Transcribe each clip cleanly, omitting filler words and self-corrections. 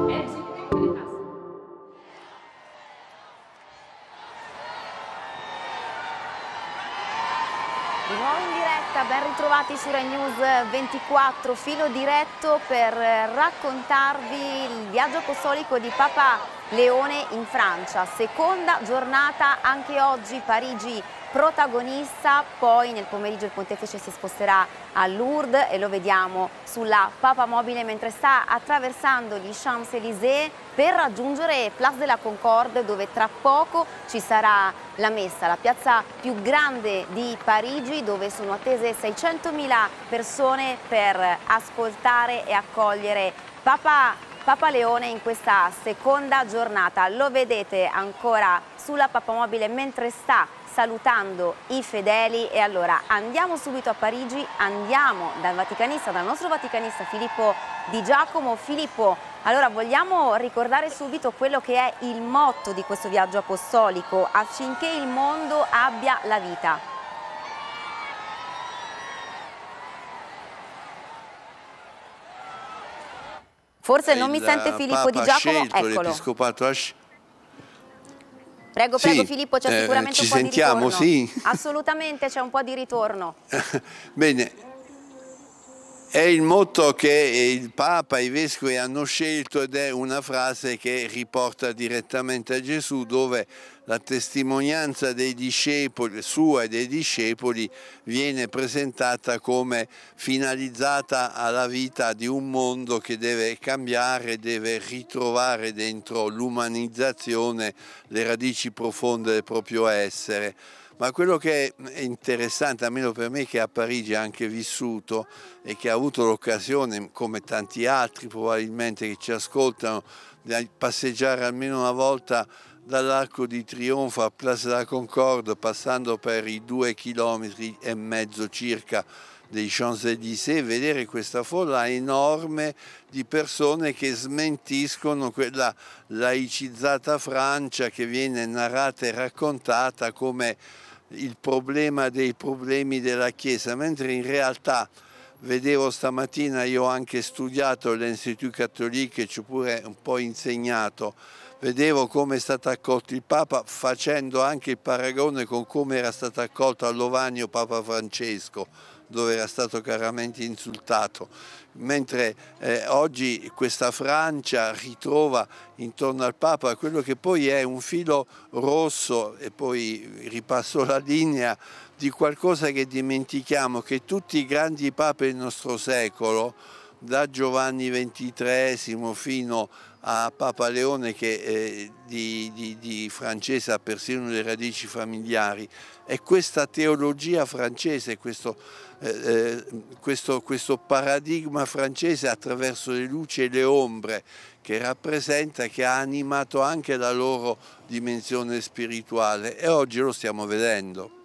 Di nuovo in diretta, ben ritrovati su Rai News 24, filo diretto per raccontarvi il viaggio apostolico di Papa Leone in Francia. Seconda giornata anche oggi, Parigi protagonista, poi nel pomeriggio il pontefice si sposterà a Lourdes e lo vediamo sulla papamobile mentre sta attraversando gli Champs-Élysées per raggiungere Place de la Concorde, dove tra poco ci sarà la messa, la piazza più grande di Parigi, dove sono attese 600.000 persone per ascoltare e accogliere Papa Leone in questa seconda giornata. Lo vedete ancora sulla papamobile mentre sta salutando i fedeli. E allora andiamo subito a Parigi, andiamo dal nostro vaticanista Filippo Di Giacomo. Filippo, allora vogliamo ricordare subito quello che è il motto di questo viaggio apostolico: affinché il mondo abbia la vita. Forse non mi sente Filippo Di Giacomo, eccolo. Prego, sì, Filippo, c'è sicuramente un po' di ritorno. Sì. Assolutamente c'è un po' di ritorno. Bene, è il motto che il Papa e i Vescovi hanno scelto ed è una frase che riporta direttamente a Gesù, dove la testimonianza dei discepoli, sua e dei discepoli, viene presentata come finalizzata alla vita di un mondo che deve cambiare, deve ritrovare dentro l'umanizzazione le radici profonde del proprio essere. Ma quello che è interessante, almeno per me che a Parigi ha anche vissuto e che ha avuto l'occasione, come tanti altri probabilmente che ci ascoltano, di passeggiare almeno una volta dall'Arco di Trionfo a Place de la Concorde, passando per i 2,5 chilometri circa dei Champs-Élysées, vedere questa folla enorme di persone che smentiscono quella laicizzata Francia che viene narrata e raccontata come il problema dei problemi della Chiesa, mentre in realtà vedevo stamattina, io ho anche studiato l'Institut Catholique, ci ho pure un po' insegnato, vedevo come è stato accolto il Papa, facendo anche il paragone con come era stato accolto a Lovanio Papa Francesco, dove era stato chiaramente insultato, mentre oggi questa Francia ritrova intorno al Papa quello che poi è un filo rosso, e poi ripasso la linea, di qualcosa che dimentichiamo, che tutti i grandi papi del nostro secolo, da Giovanni XXIII fino a Papa Leone, che di francese ha persino le radici familiari, è questa teologia francese, questo paradigma francese attraverso le luci e le ombre che rappresenta, che ha animato anche la loro dimensione spirituale, e oggi lo stiamo vedendo.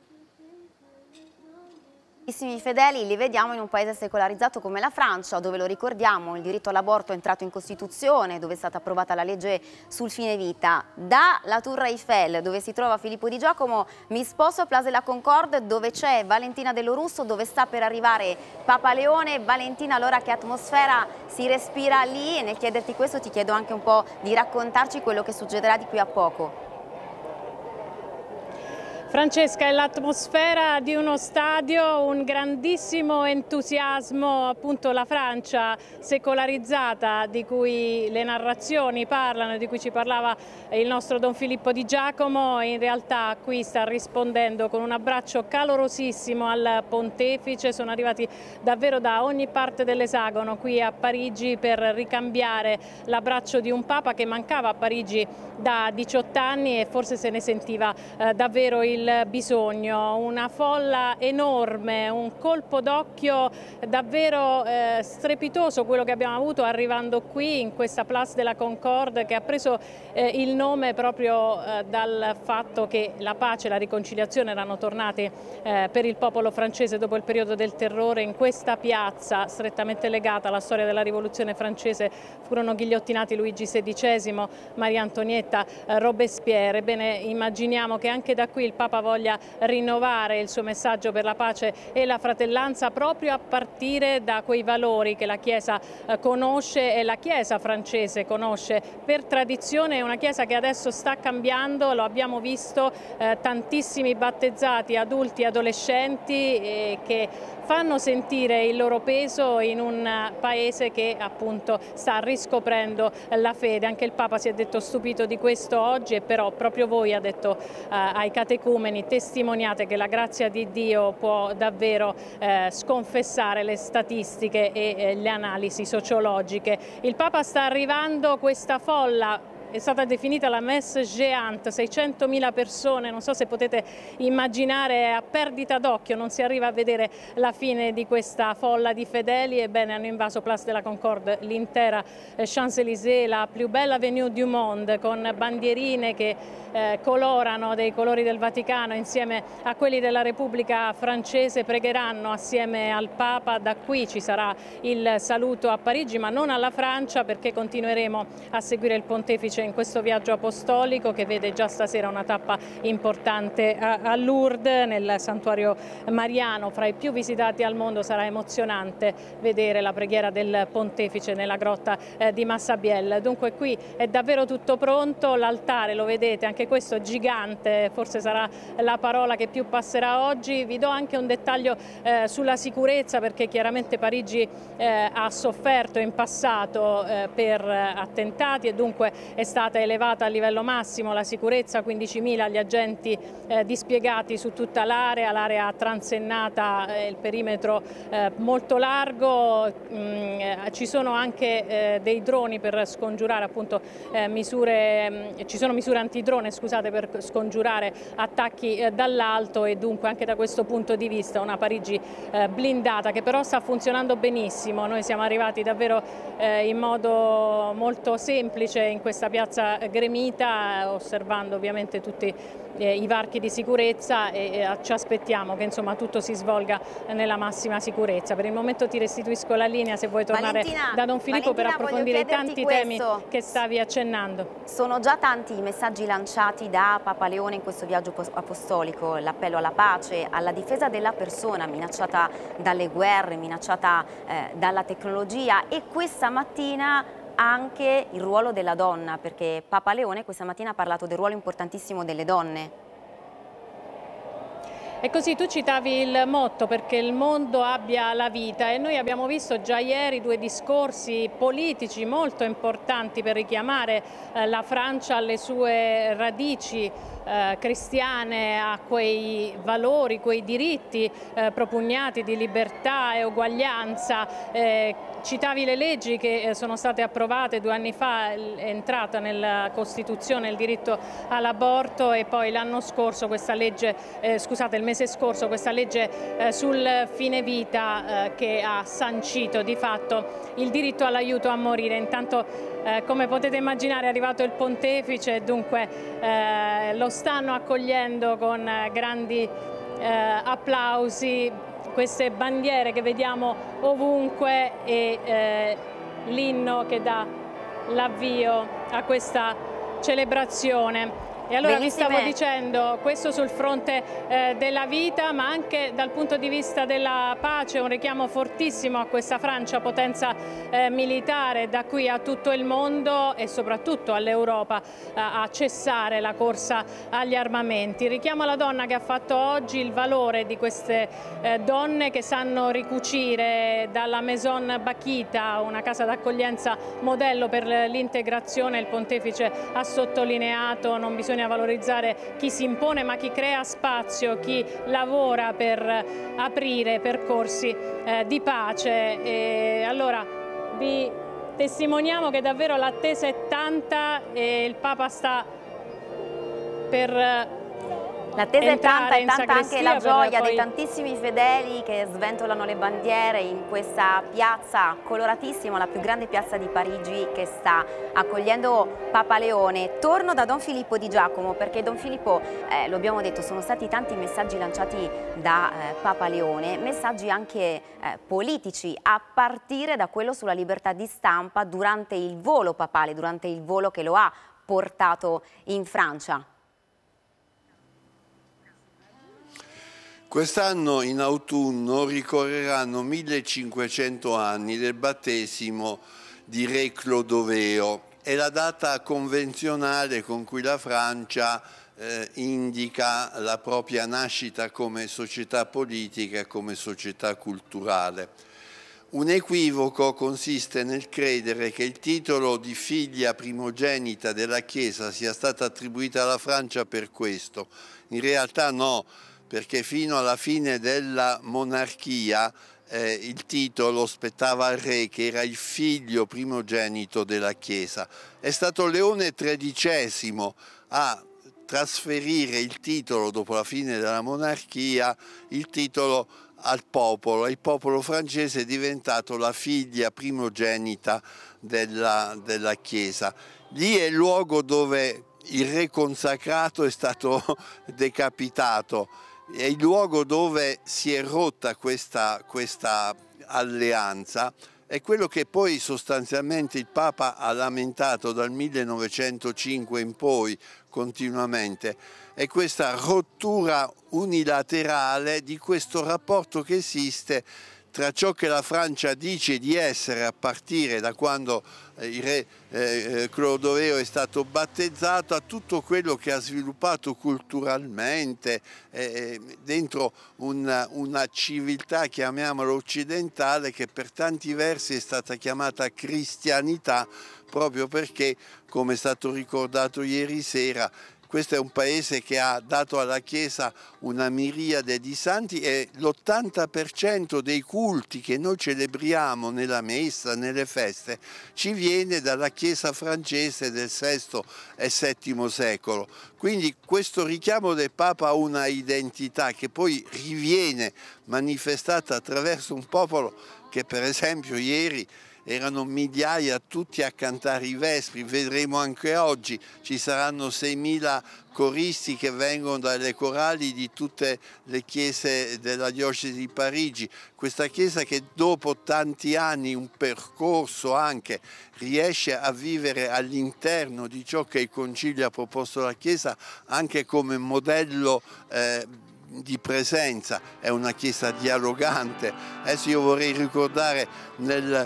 I fedeli li vediamo in un paese secolarizzato come la Francia, dove, lo ricordiamo, il diritto all'aborto è entrato in Costituzione, dove è stata approvata la legge sul fine vita. Dalla Tour Eiffel, dove si trova Filippo Di Giacomo, mi sposto a Place de la Concorde, dove c'è Valentina Dell'Orusso, dove sta per arrivare Papa Leone. Valentina, allora che atmosfera si respira lì? E nel chiederti questo ti chiedo anche un po' di raccontarci quello che succederà di qui a poco. Francesca, è l'atmosfera di uno stadio, un grandissimo entusiasmo, appunto la Francia secolarizzata di cui le narrazioni parlano, di cui ci parlava il nostro Don Filippo Di Giacomo, in realtà qui sta rispondendo con un abbraccio calorosissimo al pontefice. Sono arrivati davvero da ogni parte dell'esagono qui a Parigi per ricambiare l'abbraccio di un Papa che mancava a Parigi da 18 anni e forse se ne sentiva davvero il bisogno. Una folla enorme, un colpo d'occhio davvero strepitoso quello che abbiamo avuto arrivando qui in questa Place de la Concorde, che ha preso il nome proprio dal fatto che la pace e la riconciliazione erano tornate per il popolo francese dopo il periodo del terrore. In questa piazza strettamente legata alla storia della rivoluzione francese furono ghigliottinati Luigi XVI, Maria Antonietta, Robespierre. Ebbene, immaginiamo che anche da qui il Papa Papa voglia rinnovare il suo messaggio per la pace e la fratellanza proprio a partire da quei valori che la Chiesa conosce e la Chiesa francese conosce per tradizione. È una Chiesa che adesso sta cambiando, lo abbiamo visto, tantissimi battezzati, adulti, adolescenti che fanno sentire il loro peso in un paese che appunto sta riscoprendo la fede. Anche il Papa si è detto stupito di questo oggi, e però proprio voi, ha detto ai catecumeni, testimoniate che la grazia di Dio può davvero sconfessare le statistiche e le analisi sociologiche. Il Papa sta arrivando, questa folla è stata definita la messe géante, 600.000 persone, non so se potete immaginare, a perdita d'occhio, non si arriva a vedere la fine di questa folla di fedeli. Ebbene, hanno invaso Place de la Concorde, l'intera Champs-Élysées, la più bella avenue du monde, con bandierine che colorano dei colori del Vaticano insieme a quelli della Repubblica Francese. Pregheranno assieme al Papa. Da qui ci sarà il saluto a Parigi, ma non alla Francia, perché continueremo a seguire il Pontefice in questo viaggio apostolico che vede già stasera una tappa importante a Lourdes, nel santuario mariano, fra i più visitati al mondo. Sarà emozionante vedere la preghiera del Pontefice nella grotta di Massabielle. Dunque qui è davvero tutto pronto, l'altare lo vedete, anche questo gigante, forse sarà la parola che più passerà oggi. Vi do anche un dettaglio sulla sicurezza, perché chiaramente Parigi ha sofferto in passato per attentati e dunque è stata elevata a livello massimo la sicurezza, 15.000 gli agenti dispiegati su tutta l'area transennata, il perimetro molto largo. Ci sono anche dei droni per scongiurare appunto ci sono misure antidrone, scusate, per scongiurare attacchi dall'alto, e dunque anche da questo punto di vista una Parigi blindata, che però sta funzionando benissimo. Noi siamo arrivati davvero in modo molto semplice in questa piazza gremita, osservando ovviamente tutti i varchi di sicurezza, e ci aspettiamo che insomma tutto si svolga nella massima sicurezza. Per il momento ti restituisco la linea, se vuoi tornare da Don Filippo per approfondire i tanti temi che stavi accennando. Sono già tanti i messaggi lanciati da Papa Leone in questo viaggio apostolico: l'appello alla pace, alla difesa della persona minacciata dalle guerre, minacciata dalla tecnologia, e questa mattina anche il ruolo della donna, perché Papa Leone questa mattina ha parlato del ruolo importantissimo delle donne. E così tu citavi il motto "perché il mondo abbia la vita", e noi abbiamo visto già ieri due discorsi politici molto importanti per richiamare la Francia alle sue radici cristiane, a quei valori, quei diritti propugnati di libertà e uguaglianza. Citavi le leggi che sono state approvate 2 anni fa, è entrata nella Costituzione il diritto all'aborto, e poi l'anno scorso questa legge, il mese scorso questa legge sul fine vita che ha sancito di fatto il diritto all'aiuto a morire. Intanto come potete immaginare è arrivato il Pontefice, dunque lo stanno accogliendo con grandi applausi. Queste bandiere che vediamo ovunque e l'inno che dà l'avvio a questa celebrazione. E allora vi stavo dicendo, questo sul fronte della vita, ma anche dal punto di vista della pace, un richiamo fortissimo a questa Francia, potenza militare, da qui a tutto il mondo e soprattutto all'Europa, a cessare la corsa agli armamenti. Richiamo alla donna che ha fatto oggi il valore di queste donne che sanno ricucire, dalla Maison Bakita, una casa d'accoglienza modello per l'integrazione. Il Pontefice ha sottolineato: non bisogna valorizzare chi si impone, ma chi crea spazio, chi lavora per aprire percorsi di pace. E allora vi testimoniamo che davvero l'attesa è tanta e il Papa sta per L'attesa è tanta anche la gioia dei tantissimi fedeli che sventolano le bandiere in questa piazza coloratissima, la più grande piazza di Parigi, che sta accogliendo Papa Leone. Torno da Don Filippo Di Giacomo, perché Don Filippo, lo abbiamo detto, sono stati tanti messaggi lanciati da Papa Leone, messaggi anche politici, a partire da quello sulla libertà di stampa durante il volo papale, durante il volo che lo ha portato in Francia. Quest'anno in autunno ricorreranno 1500 anni del battesimo di Re Clodoveo. È la data convenzionale con cui la Francia indica la propria nascita come società politica e come società culturale. Un equivoco consiste nel credere che il titolo di figlia primogenita della Chiesa sia stato attribuito alla Francia per questo. In realtà no, perché fino alla fine della monarchia il titolo spettava al re, che era il figlio primogenito della Chiesa. È stato Leone XIII a trasferire il titolo, dopo la fine della monarchia, il titolo al popolo. Il popolo francese è diventato la figlia primogenita della Chiesa. Lì è il luogo dove il re consacrato è stato decapitato, è il luogo dove si è rotta questa alleanza. È quello che poi sostanzialmente il Papa ha lamentato dal 1905 in poi continuamente, è questa rottura unilaterale di questo rapporto che esiste tra ciò che la Francia dice di essere a partire da quando il re Clodoveo è stato battezzato, a tutto quello che ha sviluppato culturalmente dentro una civiltà, chiamiamola occidentale, che per tanti versi è stata chiamata cristianità, proprio perché, come è stato ricordato ieri sera, questo è un paese che ha dato alla Chiesa una miriade di santi e l'80% dei culti che noi celebriamo nella messa, nelle feste, ci viene dalla Chiesa francese del VI e VII secolo. Quindi questo richiamo del Papa a una identità che poi riviene manifestata attraverso un popolo che, per esempio, ieri erano migliaia tutti a cantare i vespri. Vedremo anche oggi, ci saranno 6.000 coristi che vengono dalle corali di tutte le chiese della diocesi di Parigi. Questa chiesa che dopo tanti anni, un percorso anche, riesce a vivere all'interno di ciò che il Concilio ha proposto alla Chiesa anche come modello di presenza. È una chiesa dialogante. Adesso io vorrei ricordare nel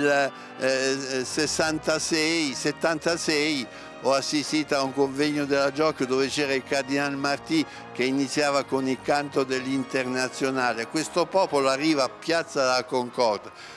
76 ho assistito a un convegno della Gioc dove c'era il Cardinal Martí che iniziava con il canto dell'Internazionale. Questo popolo arriva a Piazza della Concordia,